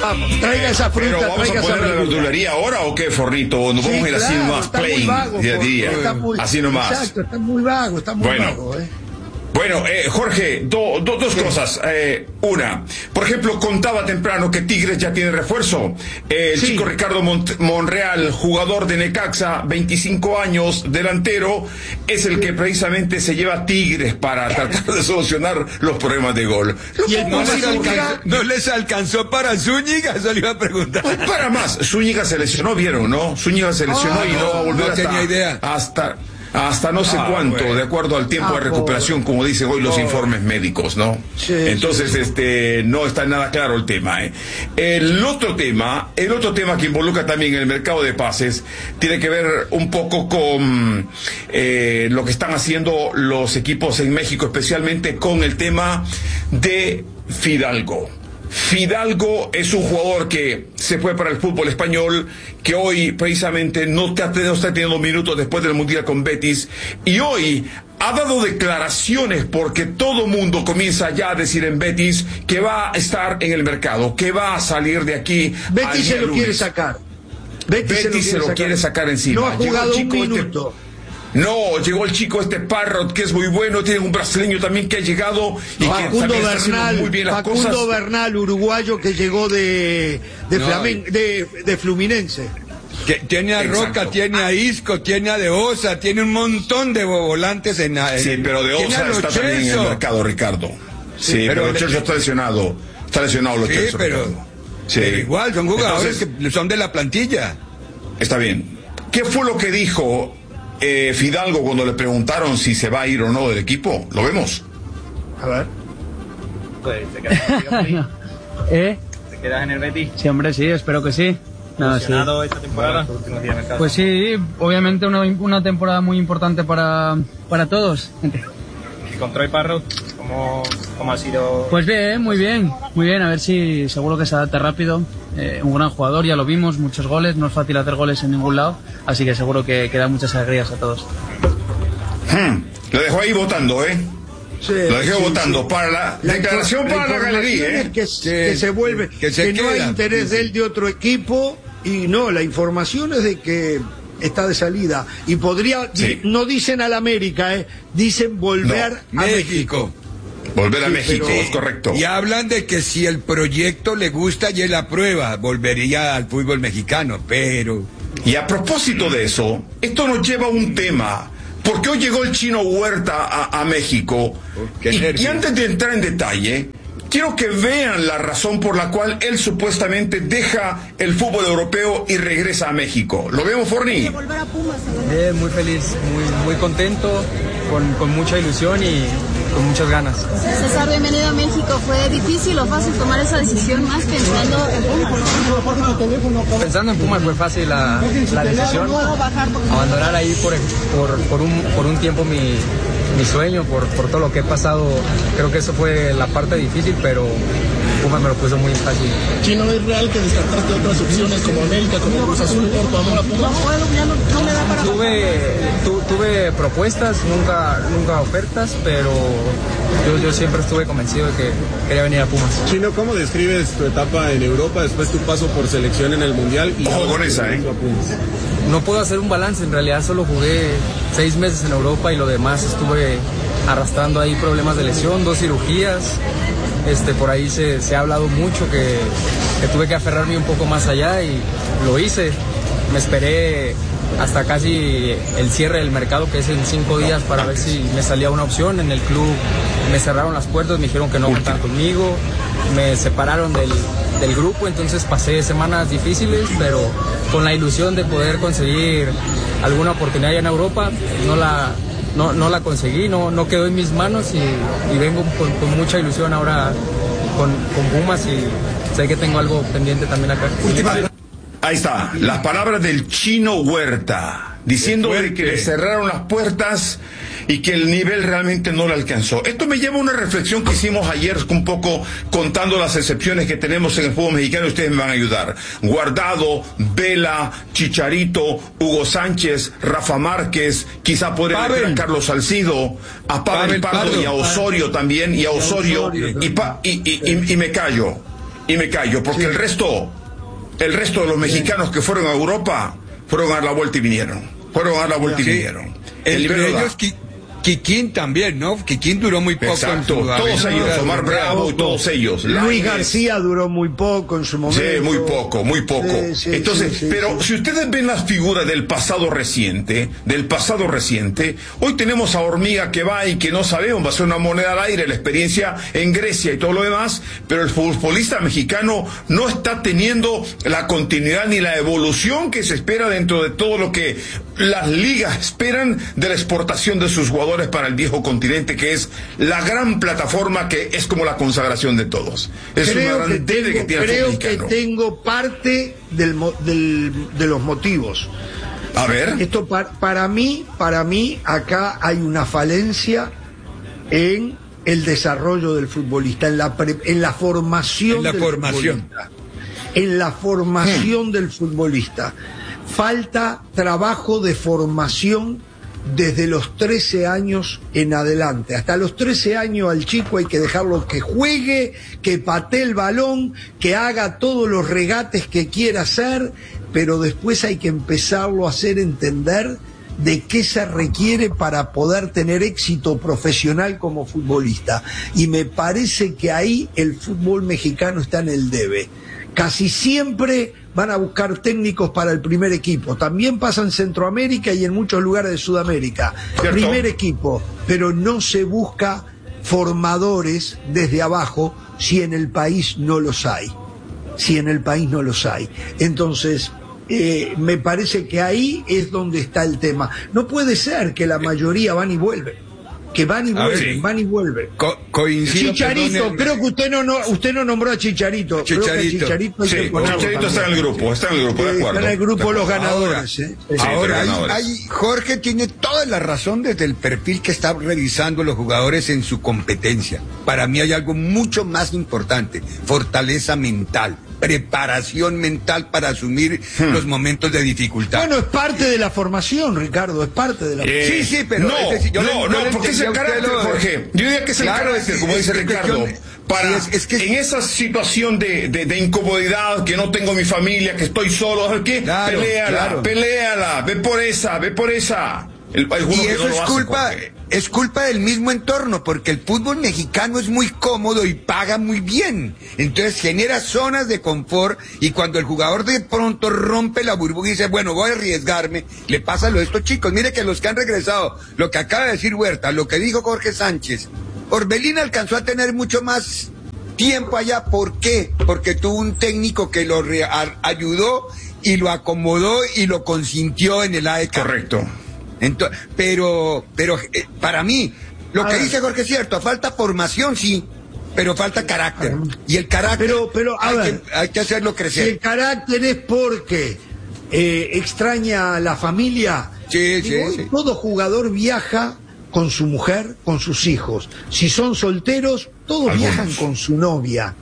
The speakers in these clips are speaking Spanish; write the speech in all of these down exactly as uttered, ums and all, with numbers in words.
Vamos, traiga esa fruta. Pero vamos a poner la verdulería ahora o qué, Fornito, nos sí, vamos a ir así claro, nomás plain vago, día a día, muy, así nomás. Exacto, está muy vago, está muy bueno. vago, ¿eh? Bueno, eh, Jorge, do, do, dos sí. cosas. Eh, una, por ejemplo, contaba temprano que Tigres ya tiene refuerzo. Eh, el sí. chico Ricardo Mont Monreal, jugador de Necaxa, veinticinco años, delantero, es el que precisamente se lleva a Tigres para tratar de solucionar los problemas de gol. ¿Y el no, les alcanzó, no les alcanzó para Zúñiga? Eso le iba a preguntar. Pues para más. Zúñiga se lesionó, ¿vieron, no? Zúñiga se lesionó ah, y no va a volver no hasta, tenía idea. hasta... hasta no sé ah, cuánto, bueno. de acuerdo al tiempo ah, de recuperación, como dicen hoy los oh. informes médicos, ¿no? Sí, Entonces, sí, sí. este, no está nada claro el tema, ¿eh? El otro tema, el otro tema que involucra también el mercado de pases, tiene que ver un poco con eh, lo que están haciendo los equipos en México, especialmente con el tema de Fidalgo. Fidalgo es un jugador que se fue para el fútbol español, que hoy precisamente no está, no está teniendo minutos después del Mundial con Betis, y hoy ha dado declaraciones porque todo mundo comienza ya a decir en Betis que va a estar en el mercado, que va a salir de aquí. Betis se lo lunes. quiere sacar. Betis, Betis se, lo, quiere, se lo sacar. quiere sacar encima. No ha jugado un minuto. Este... No, llegó el chico este Parrot, que es muy bueno, tiene un brasileño también que ha llegado y Facundo que Bernal, está haciendo muy bien las Facundo cosas. Bernal, uruguayo, que llegó de de, no, Flamen, de, de Fluminense. Que tiene a Exacto. Roca, tiene a Isco, tiene a De Osa, tiene un montón de volantes en, en Sí, pero De Osa está también en el mercado, Ricardo. Sí, sí pero, pero Lo Celso está lesionado. Está lesionado Lo sí, Celso, pero, sí, pero igual, son jugadores Entonces, que son de la plantilla. Está bien. ¿Qué fue lo que dijo Eh, Fidalgo cuando le preguntaron si se va a ir o no del equipo? ¿Lo vemos? A ver. Pues te quedas, no. ¿Eh? ¿Te quedas en el Betis? Sí, hombre, sí, espero que sí. No, sí. esta temporada? Pues sí, obviamente una, una temporada muy importante para, para todos. ¿Y con Troy Parrot? ¿Cómo, ¿Cómo ha sido? Pues bien, muy bien, muy bien, a ver si seguro que se adapta rápido. Eh, un gran jugador, ya lo vimos, muchos goles, no es fácil hacer goles en ningún lado, así que seguro que, que da muchas alegrías a todos. Hmm, lo dejó ahí votando, ¿eh? Sí, lo dejó sí, votando sí. para la, la declaración la para la galería, ¿eh? Que, sí, que se vuelve, que, se que no hay interés de él de otro equipo, y no, la información es de que está de salida, y podría, sí. no dicen al América, ¿eh? Dicen volver no, a México. México. Volver a sí, México, pero, es correcto. Y hablan de que si el proyecto le gusta y él aprueba, volvería al fútbol mexicano, pero... Y a propósito de eso, esto nos lleva a un tema, porque hoy llegó el Chino Huerta a, a México, oh, y, y antes de entrar en detalle, quiero que vean la razón por la cual él supuestamente deja el fútbol europeo y regresa a México. ¿Lo vemos, Forni? Bien, muy feliz, muy, muy contento, con, con mucha ilusión y con muchas ganas. César, bienvenido a México. ¿Fue difícil o fácil tomar esa decisión más pensando en Pumas? Pensando en Pumas fue fácil la, la decisión. Abandonar ahí por, por, por, un, por un tiempo mi, mi sueño, por, por todo lo que he pasado. Creo que eso fue la parte difícil, pero Pumas me lo puso muy fácil. Chino, ¿es real que descartaste otras opciones como América, como Cruz Azul, por tu amor a Pumas? Tuve, tu, tuve propuestas, nunca, nunca ofertas, pero yo, yo siempre estuve convencido de que quería venir a Pumas. Chino, ¿cómo describes tu etapa en Europa después tu paso por selección en el Mundial? Y Ojo con esa, ¿eh? No puedo hacer un balance, en realidad solo jugué seis meses en Europa y lo demás estuve arrastrando ahí problemas de lesión, dos cirugías. Este, por ahí se, se ha hablado mucho que, que tuve que aferrarme un poco más allá y lo hice. Me esperé hasta casi el cierre del mercado, que es en cinco días, para ver si me salía una opción. En el club me cerraron las puertas, me dijeron que no contaban conmigo, me separaron del, del grupo, entonces pasé semanas difíciles, pero con la ilusión de poder conseguir alguna oportunidad allá en Europa. No la... No, no la conseguí, no, no quedó en mis manos y, y vengo con, con mucha ilusión ahora con, con Pumas y sé que tengo algo pendiente también acá. Ahí está, las palabras del Chino Huerta, diciendo de que le cerraron las puertas y que el nivel realmente no le alcanzó. Esto me lleva a una reflexión que hicimos ayer, un poco contando las excepciones que tenemos en el fútbol mexicano, y ustedes me van a ayudar. Guardado, Vela, Chicharito, Hugo Sánchez, Rafa Márquez, quizá podría meter a Carlos Salcido, a Pavel, Pavel Pardo, Pardo y a Osorio también, y a Osorio, y, pa, y, y, y, y me callo. y me callo, porque sí. el resto, el resto de los mexicanos sí. que fueron a Europa, fueron a dar la vuelta y vinieron. Fueron a dar la vuelta sí. y vinieron. El Entre ellos, Qui- Kikín también, ¿no? Kikín duró muy poco. Exacto, en su todos ellos, Omar Bravo y todos ellos. Luis Lainez. García duró muy poco en su momento. Sí, muy poco, muy poco. Sí, sí, Entonces, sí, sí, pero sí. si ustedes ven las figuras del pasado reciente, del pasado reciente, hoy tenemos a Hormiga que va y que no sabemos, va a ser una moneda al aire, la experiencia en Grecia y todo lo demás, pero el futbolista mexicano no está teniendo la continuidad ni la evolución que se espera dentro de todo lo que las ligas esperan de la exportación de sus jugadores para el viejo continente, que es la gran plataforma que es como la consagración de todos. Es creo una que tengo, que tiene creo que tengo parte del, del, de los motivos. A ver. Esto para, para mí, para mí acá hay una falencia en el desarrollo del futbolista, en la pre, en la formación en la del formación. futbolista. En la formación hmm. del futbolista. Falta trabajo de formación desde los trece años en adelante. Hasta los trece años al chico hay que dejarlo que juegue, que patee el balón, que haga todos los regates que quiera hacer, pero después hay que empezarlo a hacer entender de qué se requiere para poder tener éxito profesional como futbolista. Y me parece que ahí el fútbol mexicano está en el debe. Casi siempre van a buscar técnicos para el primer equipo. También pasa en Centroamérica y en muchos lugares de Sudamérica. ¿Cierto? Primer equipo, pero no se busca formadores desde abajo si en el país no los hay. Si en el país no los hay. Entonces, eh, me parece que ahí es donde está el tema. No puede ser que la mayoría van y vuelven. Que van y vuelven, ver, sí. van y vuelven. Co coincido, Chicharito, perdón, creo que usted no, no usted no nombró a Chicharito. Chicharito, creo que Chicharito, sí, Chicharito está en el grupo, está en el grupo, de acuerdo. Está en el grupo los ganadores. Ahora, ¿eh? sí, ahora hay, hay, Jorge tiene toda la razón desde el perfil que está revisando los jugadores en su competencia. Para mí hay algo mucho más importante, fortaleza mental. Preparación mental para asumir hmm. los momentos de dificultad. Bueno, es parte de la formación, Ricardo, es parte de la eh, formación. Sí, sí, pero... No, es decir, yo no, le, no, yo porque es el carácter, lo... Jorge. Yo diría que es el claro, carácter, como dice Ricardo. Para, sí, es, es que... en esa situación de, de, de incomodidad, que no tengo mi familia, que estoy solo, ¿sabes qué? Claro, peléala, claro. peléala, ve por esa, ve por esa. El, y eso no es culpa... Hace, es culpa del mismo entorno, porque el fútbol mexicano es muy cómodo y paga muy bien. Entonces genera zonas de confort, y cuando el jugador de pronto rompe la burbuja y dice, bueno, voy a arriesgarme, le pasa lo de estos chicos. Mire que los que han regresado, lo que acaba de decir Huerta, lo que dijo Jorge Sánchez, Orbelín alcanzó a tener mucho más tiempo allá. ¿Por qué? Porque tuvo un técnico que lo re ayudó y lo acomodó y lo consintió en el A E C. Correcto. Entonces, pero, pero eh, para mí, lo que dice Jorge es cierto, falta formación, sí, pero falta carácter. Y el carácter pero, pero, a hay, ver, que, hay que hacerlo crecer. Si el carácter es porque eh, extraña a la familia, sí, digo, sí, sí. todo jugador viaja con su mujer, con sus hijos. Si son solteros, todos Algunos. viajan con su novia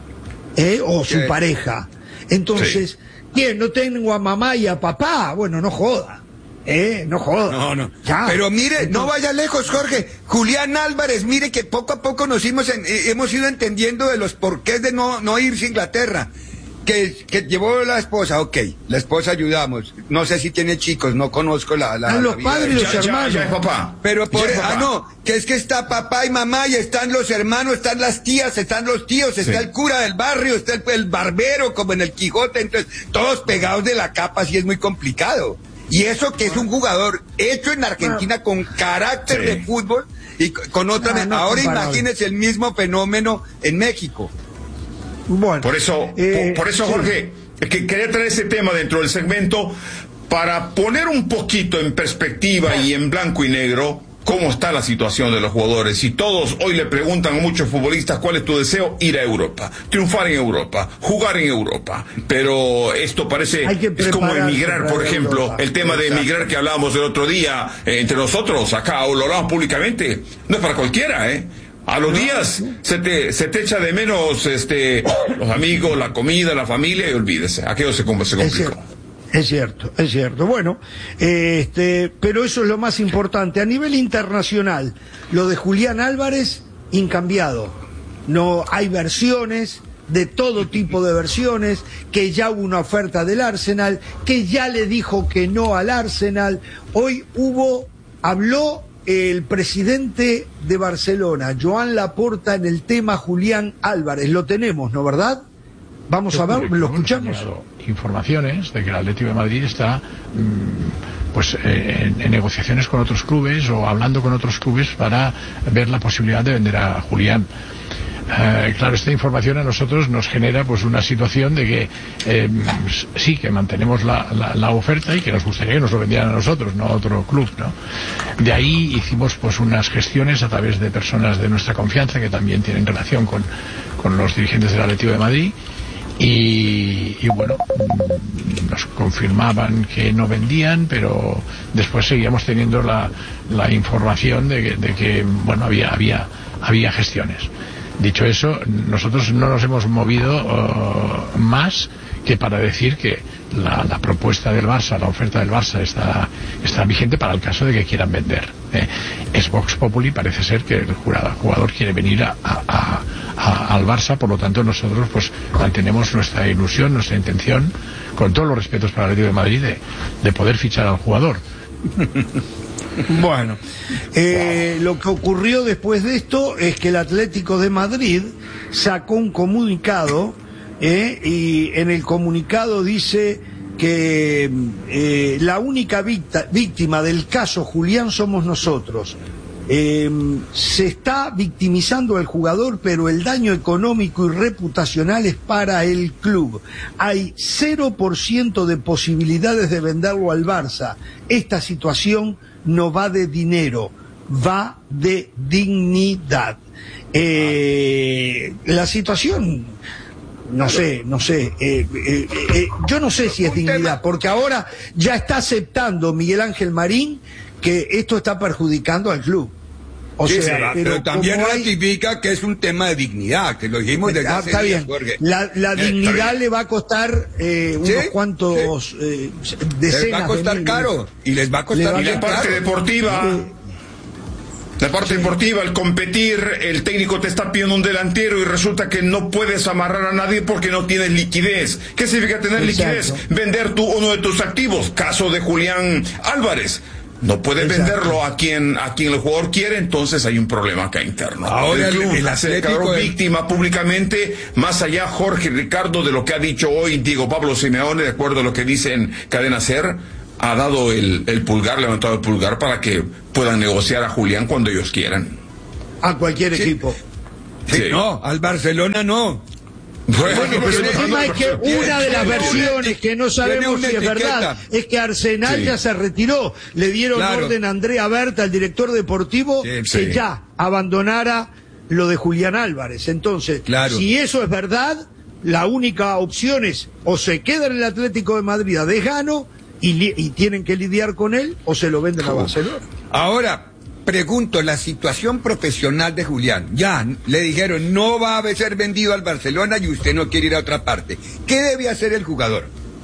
¿eh? o su sí. pareja. Entonces, sí. ¿quién? ¿No tengo a mamá y a papá? Bueno, no joda. Eh, no jodas. No, no. Ya. Pero mire, no vaya lejos, Jorge. Julián Álvarez, mire que poco a poco nos hemos, en, eh, hemos ido entendiendo de los porqués de no, no irse a Inglaterra. Que, que llevó la esposa, ok, la esposa ayudamos. No sé si tiene chicos, no conozco la... la a los la padres y los ya, hermanos. Ya, ya papá. Pero por... Ya Ah, papá. no, que es que está papá y mamá y están los hermanos, están las tías, están los tíos, está sí. el cura del barrio, está el, el barbero, como en el Quijote, entonces, todos pegados de la capa, así es muy complicado. Y eso que es un jugador hecho en Argentina con carácter sí. de fútbol y con otra... No, no ahora imagínese el mismo fenómeno en México. Bueno. Por eso, eh, por, por eso Jorge, es que quería traer ese tema dentro del segmento para poner un poquito en perspectiva y en blanco y negro cómo está la situación de los jugadores. Y todos hoy le preguntan a muchos futbolistas cuál es tu deseo, ir a Europa, triunfar en Europa, jugar en Europa. Pero esto parece, es como emigrar, por ejemplo, Europa. El tema de emigrar que hablábamos el otro día eh, entre nosotros, acá, o lo hablamos públicamente, no es para cualquiera, ¿eh? A los días se te, se te echa de menos este, los amigos, la comida, la familia, y olvídese, aquello se, se complicó. Es cierto, es cierto. Bueno, este, pero eso es lo más importante. A nivel internacional, lo de Julián Álvarez, incambiado. No hay versiones, de todo tipo de versiones, que ya hubo una oferta del Arsenal, que ya le dijo que no al Arsenal. Hoy hubo, habló el presidente de Barcelona, Joan Laporta, en el tema Julián Álvarez. Lo tenemos, ¿no, verdad? Vamos a ver, lo escuchamos. Informaciones de que el Atlético de Madrid está mmm, pues eh, en, en negociaciones con otros clubes o hablando con otros clubes para ver la posibilidad de vender a Julián. Eh, claro, esta información a nosotros nos genera pues una situación de que eh, sí, que mantenemos la, la, la oferta y que nos gustaría que nos lo vendieran a nosotros, no a otro club, ¿no? De ahí hicimos pues unas gestiones a través de personas de nuestra confianza que también tienen relación con, con los dirigentes del Atlético de Madrid. Y, y bueno, nos confirmaban que no vendían, pero después seguíamos teniendo la, la información de que, de que bueno, había, había, había gestiones. Dicho eso, nosotros no nos hemos movido uh, más que para decir que la, la propuesta del Barça, la oferta del Barça está, está vigente para el caso de que quieran vender. Eh, es Vox Populi, parece ser que el jugador quiere venir a, a, a, al Barça, por lo tanto nosotros pues mantenemos nuestra ilusión, nuestra intención, con todos los respetos para el Atlético de Madrid, de, de poder fichar al jugador. Bueno, eh, lo que ocurrió después de esto es que el Atlético de Madrid sacó un comunicado, eh, y en el comunicado dice que eh, la única victa, víctima del caso Julián somos nosotros. Eh, se está victimizando al jugador, pero el daño económico y reputacional es para el club. Hay cero por ciento de posibilidades de venderlo al Barça. Esta situación no va de dinero, va de dignidad. Eh, la situación, no sé, no sé, eh, eh, eh, yo no sé si es dignidad, porque ahora ya está aceptando Miguel Ángel Marín que esto está perjudicando al club. O sí, sea, pero, pero también hay... ratifica que es un tema de dignidad, que lo dijimos desde ah, hace está días, bien. Jorge. La, la eh, dignidad le va a costar eh, unos ¿Sí? cuantos ¿Sí? eh, decenas les va a costar de caro y les va a costar y la parte caro. deportiva Sí. La parte deportiva, el competir, el técnico te está pidiendo un delantero y resulta que no puedes amarrar a nadie porque no tienes liquidez. ¿Qué significa tener Exacto. liquidez? Vender tu, uno de tus activos. Caso de Julián Álvarez. No puedes Exacto. venderlo a quien a quien el jugador quiere, entonces hay un problema acá interno. Ahora el club el, el se declaró del... víctima públicamente, más allá, Jorge y Ricardo, de lo que ha dicho hoy Diego Pablo Simeone, de acuerdo a lo que dice en Cadena Ser, ha dado el, el pulgar, levantado el pulgar para que puedan negociar a Julián cuando ellos quieran. A cualquier sí. equipo. Sí. No, al Barcelona no. Bueno, pero el tema es que una de las versiones que no sabemos si es verdad es que Arsenal sí. ya se retiró. Le dieron claro. orden a Andrea Berta, el director deportivo, sí, que sí. ya abandonara lo de Julián Álvarez. Entonces, claro. si eso es verdad, la única opción es o se queda en el Atlético de Madrid a desgano y, li- y tienen que lidiar con él, o se lo venden a Barcelona. Ahora, pregunto, la situación profesional de Julián, ya le dijeron no va a ser vendido al Barcelona y usted no quiere ir a otra parte. ¿Qué debe hacer el jugador?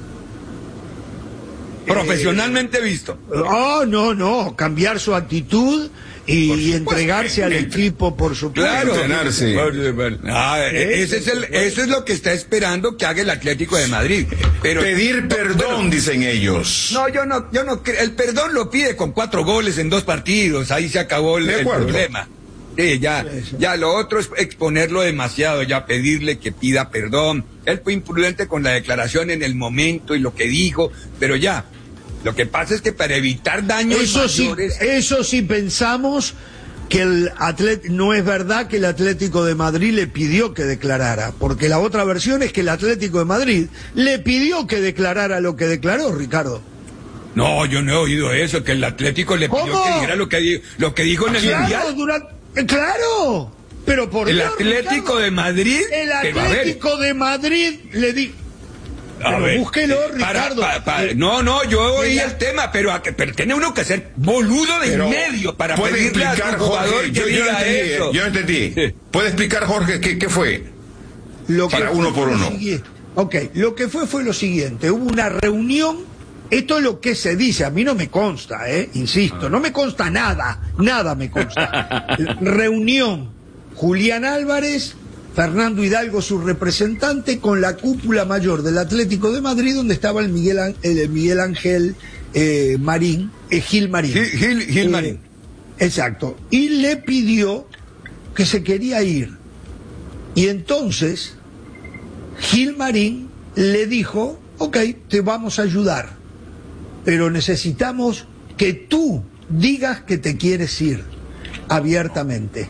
Profesionalmente eh, visto. Oh, no, no, cambiar su actitud y, y entregarse al equipo, por supuesto. Claro, entrenarse. Ah, ese es el, eso es lo que está esperando que haga el Atlético de Madrid. Pero, pedir perdón, bueno, dicen ellos. No, yo no, yo no creo. El perdón lo pide con cuatro goles en dos partidos. Ahí se acabó el, el problema. Sí, ya, ya lo otro es exponerlo demasiado, ya pedirle que pida perdón. Él fue imprudente con la declaración en el momento y lo que dijo, pero ya. Lo que pasa es que para evitar daños eso mayores... sí, eso sí pensamos que el atlet... no es verdad que el Atlético de Madrid le pidió que declarara, porque la otra versión es que el Atlético de Madrid le pidió que declarara lo que declaró, Ricardo. No, yo no he oído eso, que el Atlético le pidió ¿Cómo? que dijera lo que, lo que dijo en el claro, Mundial. Durante... Claro, pero por el Dios, Atlético Ricardo, de Madrid. El Atlético de Madrid le dijo. A pero ver, búsquelo, Ricardo. Para, para, para, no, no, yo oí el tema, pero, a que, pero tiene uno que ser boludo de pero medio para puede pedirle explicar, a su jugador Jorge, que yo, diga yo entendí, eso. Yo entendí. Sí. ¿Puede explicar, Jorge, qué, qué fue? Lo que para fue uno por uno. Siguiente. Ok, lo que fue fue lo siguiente. Hubo una reunión. Esto es lo que se dice. A mí no me consta, eh, insisto. No me consta nada. Nada me consta. Reunión. Julián Álvarez, Fernando Hidalgo, su representante, con la cúpula mayor del Atlético de Madrid, donde estaba el Miguel, el Miguel Ángel eh, Marín, eh, Gil Marín. Gil, Gil, Gil eh, Marín. Exacto. Y le pidió que se quería ir. Y entonces Gil Marín le dijo, ok, te vamos a ayudar, pero necesitamos que tú digas que te quieres ir abiertamente.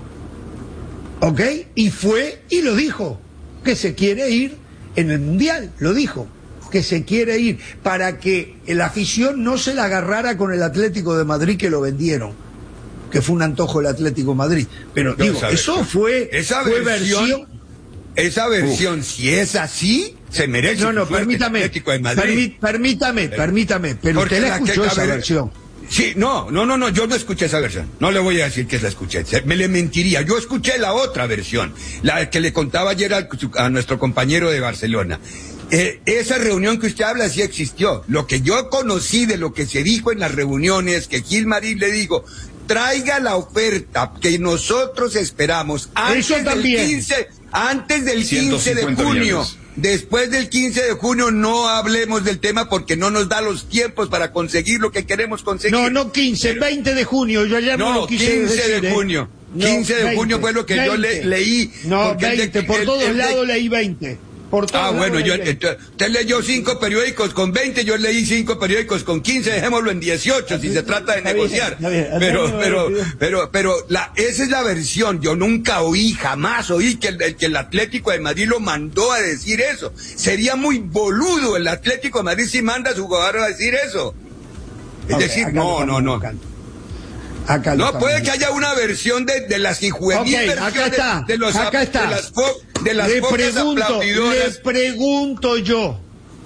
¿Ok? Y fue y lo dijo, que se quiere ir en el Mundial, lo dijo, que se quiere ir, para que la afición no se la agarrara con el Atlético de Madrid que lo vendieron, que fue un antojo el Atlético de Madrid. Pero no, digo, eso fue, esa fue versión, versión... Esa versión, Uf. si es así, se merece. No, no, permítame, Atlético de Madrid. Permí, permítame, pero, permítame, pero usted la escuchó esa ver, versión. Sí, no, no, no, no, yo no escuché esa versión. No le voy a decir que la escuché, me le mentiría. Yo escuché la otra versión, la que le contaba ayer a, a nuestro compañero de Barcelona. Eh, esa reunión que usted habla sí existió. Lo que yo conocí de lo que se dijo en las reuniones, que Gil Marín le dijo, traiga la oferta que nosotros esperamos antes Eso también. del quince, antes del quince de junio. Millones. Después del quince de junio no hablemos del tema porque no nos da los tiempos para conseguir lo que queremos conseguir. No, no quince, Pero, veinte de junio, yo ayer no, no lo quise quince decir, de junio. ¿eh? quince no, de veinte, junio fue lo que veinte. yo le, leí. No, veinte, el, por el, todos el, lados leí veinte. Por ah, bueno, yo, usted leyó cinco periódicos con veinte, yo leí cinco periódicos con quince, dejémoslo en dieciocho si se trata de negociar. Pero, pero, pero, pero, la, esa es la versión. Yo nunca oí, jamás oí que el, que el Atlético de Madrid lo mandó a decir eso. Sería muy boludo el Atlético de Madrid si manda a su jugador a decir eso. Es okay, decir, no, no, no. Acá no, puede que haya una versión de, de las injuvenil okay, versiones está, de, los acá está. de las, fo, de las le focas pregunto, aplaudidoras. Le pregunto yo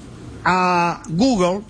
a Google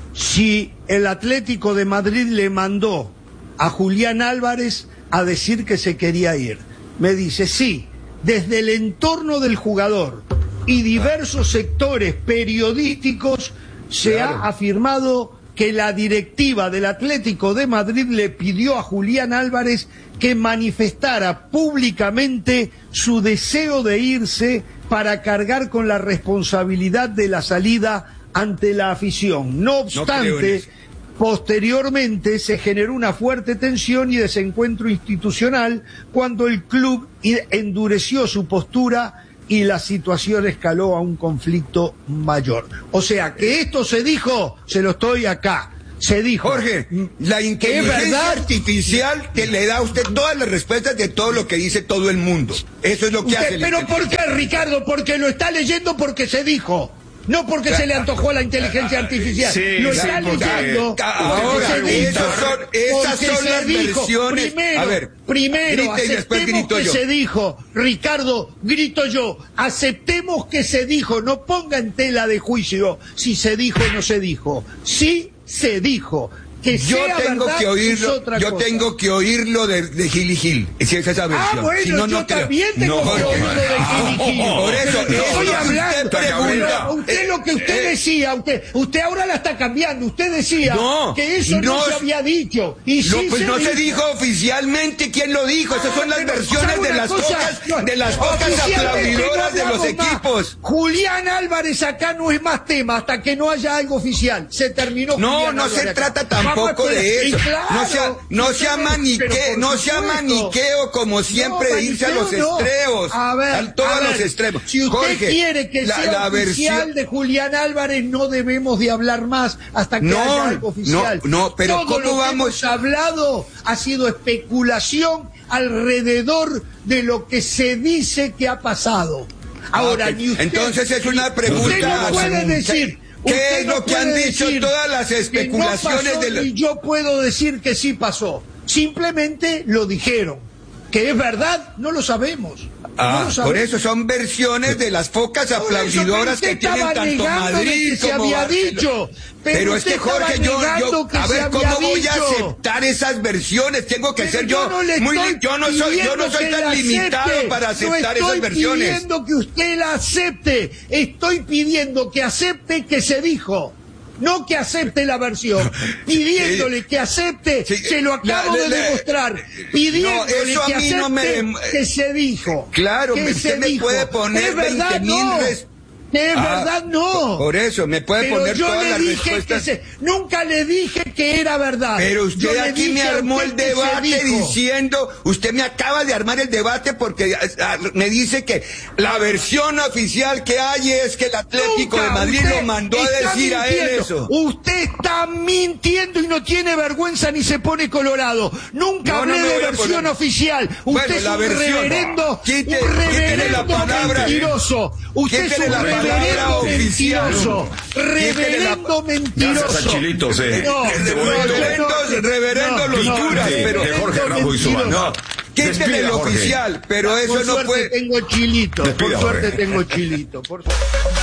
si el Atlético de Madrid le mandó a Julián Álvarez a decir que se quería ir. Me dice, sí, desde el entorno del jugador y diversos sectores periodísticos se claro. ha afirmado que la directiva del Atlético de Madrid le pidió a Julián Álvarez que manifestara públicamente su deseo de irse para cargar con la responsabilidad de la salida ante la afición. No obstante, no posteriormente se generó una fuerte tensión y desencuentro institucional cuando el club endureció su postura y la situación escaló a un conflicto mayor. O sea, que esto se dijo, se lo estoy acá, se dijo. Jorge, la inteligencia artificial que le da a usted todas las respuestas de todo lo que dice todo el mundo. Eso es lo que usted, hace. Pero ¿por qué, Ricardo? Porque lo está leyendo porque se dijo. No porque se le antojó a la inteligencia artificial. Sí, lo está sí, leyendo. Ahora, esas son, esas son las versiones. Primero, a ver, primero aceptemos que yo. se dijo. Ricardo, grito yo. Aceptemos que se dijo. No ponga en tela de juicio si se dijo o no se dijo. Sí se dijo. Que yo sea tengo verdad, que oírlo, yo cosa. tengo que oírlo de, de Gil y Gil, si es esa versión. Ah, bueno, si no, yo no también creo. tengo no, que oírlo de Gil y Gil. Por eso, pero eso estoy hablando. Usted, pregunta, usted lo que usted eh, decía, usted, usted ahora la está cambiando. Usted decía no, que eso no, no se había dicho. Y no, sí pues se no dijo. se dijo oficialmente quién lo dijo. Esas son las versiones de las pocas, no, de las pocas aplaudidoras no de los equipos. Más. Julián Álvarez acá no es más tema hasta que no haya algo oficial. Se terminó. No, Julián no Álvarez se acá. trata tampoco de eso. Claro, no sea, no sea maniqueo, no sea maniqueo como siempre no, de irse a los no. extremos, a ver, a todos a ver, los extremos. Si usted Jorge, quiere que la, sea la oficial versión... de Julián Álvarez, no debemos de hablar más hasta que no, haya algo oficial. No, no, pero Todo ¿cómo lo vamos? que hemos hablado ha sido especulación alrededor de lo que se dice que ha pasado. Ahora, okay. ni usted, entonces es una pregunta. Usted no puede decir. ¿Qué es lo que han dicho todas las especulaciones no pasó, de la... Y yo puedo decir que sí pasó. Simplemente lo dijeron. Que es verdad, no lo sabemos. Ah, no lo sabemos. Por eso son versiones de las pocas aplaudidoras que tienen tanto Madrid que se como había Barcelona. Dicho, pero pero es que Jorge, yo, yo a ver cómo voy dicho. a aceptar esas versiones. Tengo que pero ser yo, yo no muy yo no soy yo no soy tan limitado acepte. para aceptar no esas versiones. Estoy pidiendo que usted la acepte. Estoy pidiendo que acepte que se dijo. no que acepte la versión, pidiéndole que acepte, sí, se lo acabo la, la, de demostrar, pidiéndole no, que acepte no me... que se dijo. Claro, que usted se me dijo. puede poner veinte mil no. res... De ah, verdad no. Por eso, me puede pero poner yo todas le las dije respuestas. Que se, nunca le dije que era verdad. Pero usted yo aquí me armó el debate diciendo, usted me acaba de armar el debate porque me dice que la versión oficial que hay es que el Atlético nunca, de Madrid lo mandó a decir mintiendo. A él eso. Usted está mintiendo y no tiene vergüenza ni se pone colorado. Nunca no, hablé no de versión poner... oficial. Usted bueno, es un versión, reverendo, quite, un reverendo la palabra, mentiroso. Usted es un la reverendo mentiroso. Reverendo mentiroso. Gracias, Chilitos, eh. No, reverendos, reverendos los curas, pero de Jorge Ramos y Suba. No. Quítele el oficial, pero eso por no puede. Tengo chilito, Despida, por suerte Jorge. tengo chilito. Por suerte.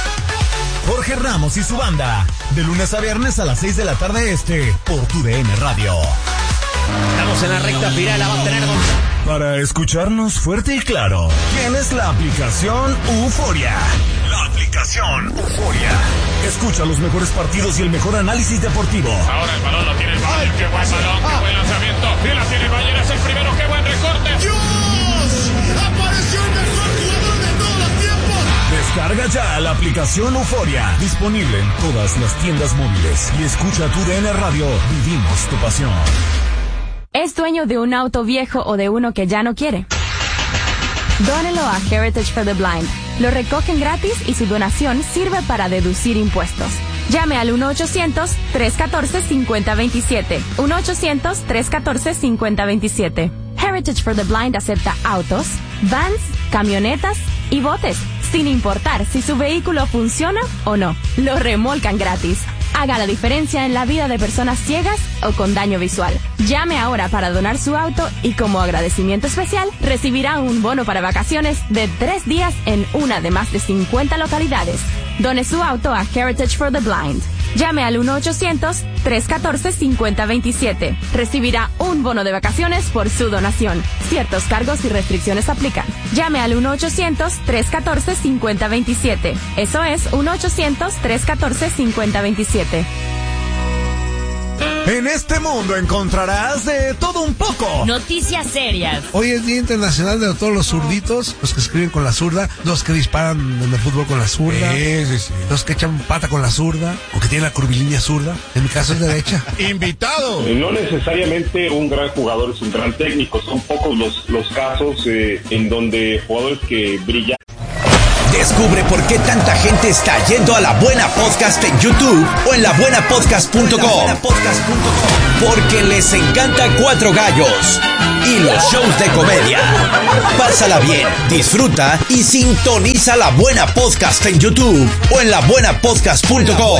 Jorge Ramos y su banda, de lunes a viernes a las seis de la tarde este, por tu D N Radio. Estamos en la recta final, la va a tener con... Para escucharnos fuerte y claro, tienes la aplicación Euforia. La aplicación Euforia. Escucha los mejores partidos y el mejor análisis deportivo. Ahora el balón lo tiene el Bayern, qué buen balón, qué buen lanzamiento. Y la tiene el Bayern, es el primero, qué buen recorte. ¡Dios! ¡Apareció el mejor jugador de todos los tiempos! Descarga ya la aplicación Euforia, disponible en todas las tiendas móviles. Y escucha tu D N Radio, vivimos tu pasión. ¿Es dueño de un auto viejo o de uno que ya no quiere? Dónelo a Heritage for the Blind. Lo recogen gratis y su donación sirve para deducir impuestos. Llame al uno ochocientos, tres catorce, cincuenta veintisiete. uno ochocientos, tres catorce, cincuenta veintisiete. Heritage for the Blind acepta autos, vans, camionetas y botes, sin importar si su vehículo funciona o no. Lo remolcan gratis. Haga la diferencia en la vida de personas ciegas o con daño visual. Llame ahora para donar su auto y como agradecimiento especial recibirá un bono para vacaciones de tres días en una de más de cincuenta localidades. Done su auto a Heritage for the Blind. Llame al uno ochocientos, tres catorce, cincuenta veintisiete. Recibirá un bono de vacaciones por su donación. Ciertos cargos y restricciones aplican. Llame al uno ochocientos, tres catorce, cincuenta veintisiete. Eso es uno ochocientos, tres catorce, cincuenta veintisiete. En este mundo encontrarás de todo un poco. Noticias serias. Hoy es Día Internacional de todos los zurditos, los que escriben con la zurda, los que disparan en el fútbol con la zurda, sí, sí, sí. Los que echan pata con la zurda, o que tienen la curvilínea zurda. En mi caso es derecha. ¡Invitado! Eh, no necesariamente un gran jugador es un gran técnico, son pocos los, los casos eh, en donde jugadores que brillan. Descubre por qué tanta gente está yendo a La Buena Podcast en YouTube o en la buena podcast punto com. Porque les encanta Cuatro Gallos y los shows de comedia. Pásala bien, disfruta y sintoniza La Buena Podcast en YouTube o en la buena podcast punto com.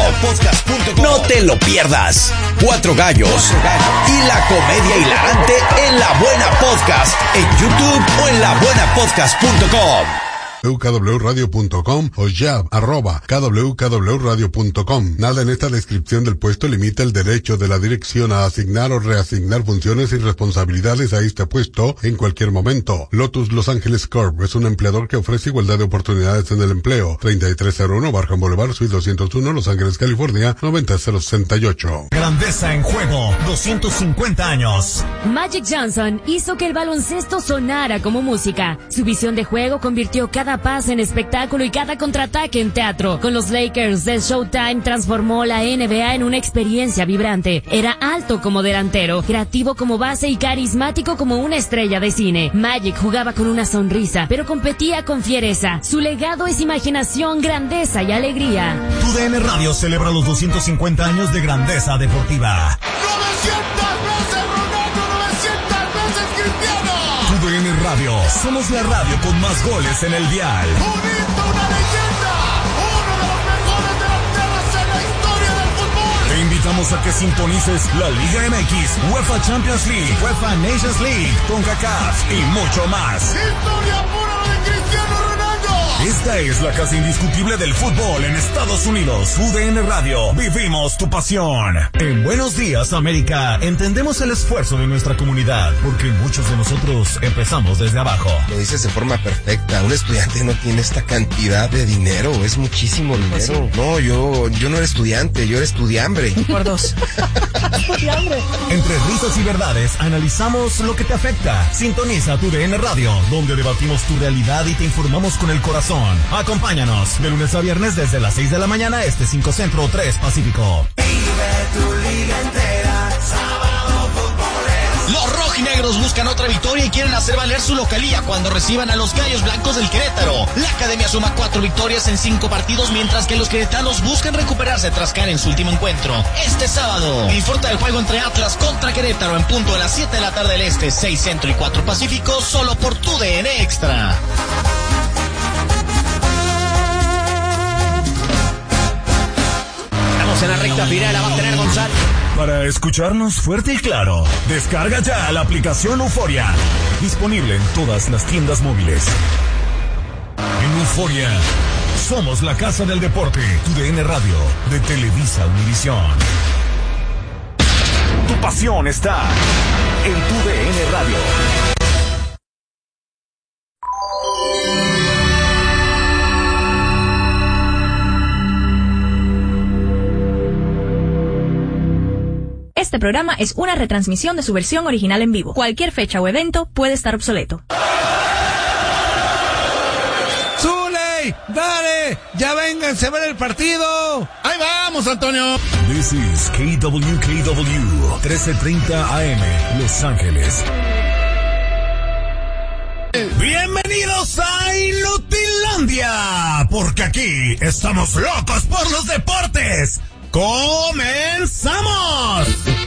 No te lo pierdas. Cuatro Gallos y la comedia hilarante en La Buena Podcast en YouTube o en la buena podcast punto com. k w radio punto com o ya arroba k w k w radio punto com. Nada en esta descripción del puesto limita el derecho de la dirección a asignar o reasignar funciones y responsabilidades a este puesto en cualquier momento. Lotus Los Ángeles Corp es un empleador que ofrece igualdad de oportunidades en el empleo. treinta y tres cero uno Barham Boulevard, Suite doscientos uno, Los Ángeles, California, noventa cero sesenta y ocho. Grandeza en juego, doscientos cincuenta años. Magic Johnson hizo que el baloncesto sonara como música. Su visión de juego convirtió cada pase en espectáculo y cada contraataque en teatro. Con los Lakers de Showtime transformó la N B A en una experiencia vibrante. Era alto como delantero, creativo como base y carismático como una estrella de cine. Magic jugaba con una sonrisa, pero competía con fiereza. Su legado es imaginación, grandeza y alegría. Tu D N Radio celebra los doscientos cincuenta años de grandeza deportiva. ¡novecientas veces Ronaldo, novecientas veces Cristiano! Tu D N Radio, somos la radio con más goles en el dial. ¡Un hito, una leyenda! ¡Uno de los mejores delanteros en la historia del fútbol! Te invitamos a que sintonices la Liga M X, UEFA Champions League, UEFA Nations League, CONCACAF y mucho más. ¡Historia pura de Cristiano Ronaldo! Esta es la casa indiscutible del fútbol en Estados Unidos. U D N Radio. Vivimos tu pasión. En Buenos Días, América, entendemos el esfuerzo de nuestra comunidad, porque muchos de nosotros empezamos desde abajo. Lo dices de forma perfecta. Un estudiante no tiene esta cantidad de dinero. Es muchísimo dinero. Pues sí. No, yo, yo no era estudiante, yo era estudiambre. Por dos. Estudiambre. Entre risas y verdades, analizamos lo que te afecta. Sintoniza tu D N Radio, donde debatimos tu realidad y te informamos con el corazón. Acompáñanos de lunes a viernes desde las seis de la mañana, este cinco Centro, tres Pacífico. Vive tu liga entera, sábado futbolero. Los rojinegros buscan otra victoria y quieren hacer valer su localía cuando reciban a los Gallos Blancos del Querétaro. La academia suma cuatro victorias en cinco partidos, mientras que los queretanos buscan recuperarse tras caer en su último encuentro. Este sábado, disfruta del juego entre Atlas contra Querétaro en punto de las siete de la tarde del Este, seis Centro y cuatro Pacífico, solo por tu D N Extra. En la recta final la va a tener González. Para escucharnos fuerte y claro, descarga ya la aplicación Euforia. Disponible en todas las tiendas móviles. En Euforia, somos la casa del deporte. Tu D N Radio, de Televisa Univisión. Tu pasión está en tu D N Radio. Este programa es una retransmisión de su versión original en vivo. Cualquier fecha o evento puede estar obsoleto. ¡Zuley! ¡Dale! ¡Ya vénganse a ver el partido! ¡Ahí vamos, Antonio! This is K W K W, trece treinta A M, Los Ángeles. Bienvenidos a Inutilandia, porque aquí estamos locos por los deportes. ¡Comenzamos!